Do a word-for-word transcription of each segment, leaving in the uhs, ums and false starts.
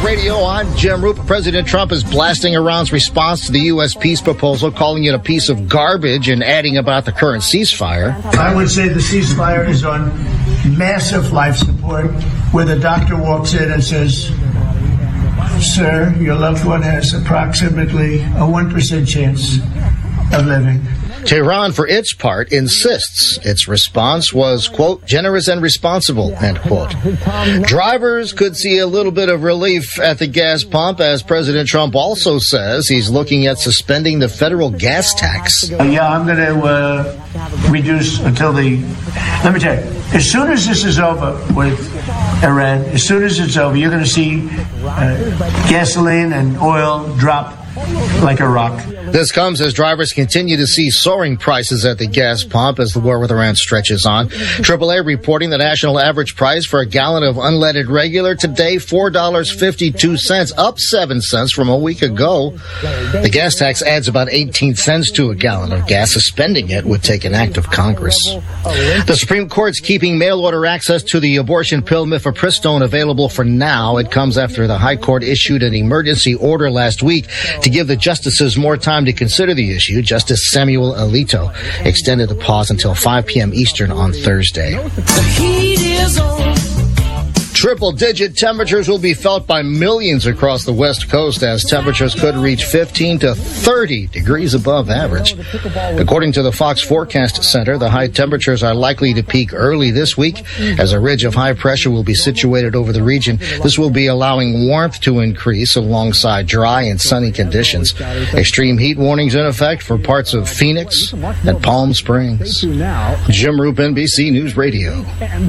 Radio. I'm Jim Roop. President Trump is blasting Iran's response to the U S peace proposal, calling it a piece of garbage and adding about the current ceasefire. I would say the ceasefire is on massive life support, where the doctor walks in and says, sir, your loved one has approximately a one percent chance of living. Tehran, for its part, insists its response was, quote, generous and responsible, end quote. Drivers could see a little bit of relief at the gas pump, as President Trump also says he's looking at suspending the federal gas tax. Uh, yeah, I'm going to uh, reduce until the... Let me tell you, as soon as this is over with Iran, as soon as it's over, you're going to see uh, gasoline and oil drop like a rock. This comes as drivers continue to see soaring prices at the gas pump as the war with Iran stretches on. triple A reporting the national average price for a gallon of unleaded regular today, four dollars and fifty-two cents, up seven cents from a week ago. The gas tax adds about eighteen cents to a gallon of gas. Suspending it would take an act of Congress. The Supreme Court's keeping mail-order access to the abortion pill mifepristone available for now. It comes after the High Court issued an emergency order last week to give the justices more time to consider the issue. Justice Samuel Alito extended the pause until five p.m. Eastern on Thursday. The heat is on. Triple-digit temperatures will be felt by millions across the West Coast as temperatures could reach fifteen to thirty degrees above average. According to the Fox Forecast Center, the high temperatures are likely to peak early this week as a ridge of high pressure will be situated over the region. This will be allowing warmth to increase alongside dry and sunny conditions. Extreme heat warnings in effect for parts of Phoenix and Palm Springs. Jim Roop, N B C News Radio.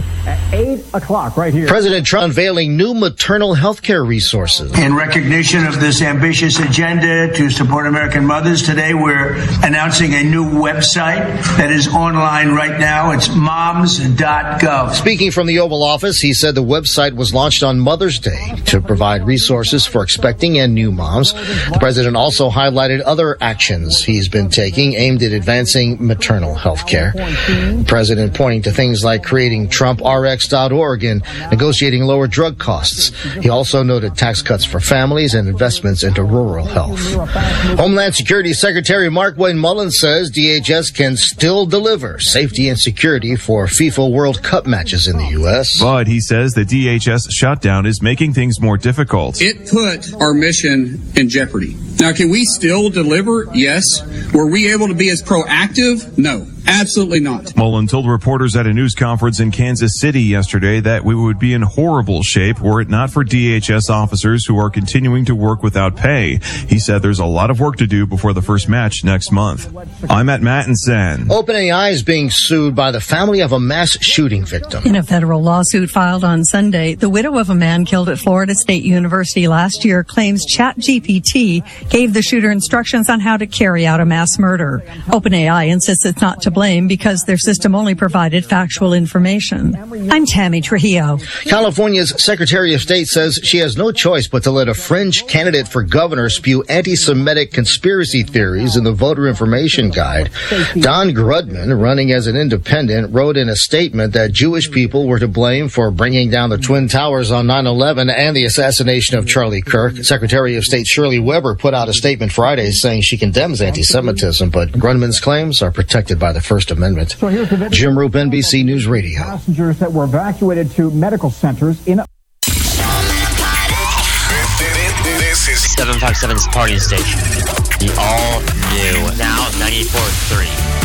eight o'clock right here. President Trump unveiling new maternal health care resources. In recognition of this ambitious agenda to support American mothers, today we're announcing a new website that is online right now. It's moms dot gov. Speaking from the Oval Office, he said the website was launched on Mother's Day to provide resources for expecting and new moms. The president also highlighted other actions he's been taking aimed at advancing maternal health care. The president pointing to things like creating Trump R X dot org and negotiating lower drug costs. He also noted tax cuts for families and investments into rural health. Homeland Security Secretary Markwayne Mullins says D H S can still deliver safety and security for FIFA World Cup matches in the U S. But he says the D H S shutdown is making things more difficult. It put our mission in jeopardy. Now, can we still deliver? Yes. Were we able to be as proactive? No. Absolutely not. Mullen told reporters at a news conference in Kansas City yesterday that we would be in horrible shape were it not for D H S officers who are continuing to work without pay. He said there's a lot of work to do before the first match next month. I'm at Mattinson. OpenAI is being sued by the family of a mass shooting victim. In a federal lawsuit filed on Sunday, the widow of a man killed at Florida State University last year claims ChatGPT gave the shooter instructions on how to carry out a mass murder. OpenAI insists it's not to blame because their system only provided factual information. I'm Tammy Trujillo. California's Secretary of State says she has no choice but to let a fringe candidate for governor spew anti-Semitic conspiracy theories in the voter information guide. Don Grudman, running as an independent, wrote in a statement that Jewish people were to blame for bringing down the Twin Towers on nine eleven and the assassination of Charlie Kirk. Secretary of State Shirley Weber put out a statement Friday saying she condemns anti-Semitism, but Grudman's claims are protected by the First Amendment. So here's the Jim Roop, N B C News Radio. Passengers that were evacuated to medical centers in. This is seven five seven's party station. The all new, now ninety-four point three.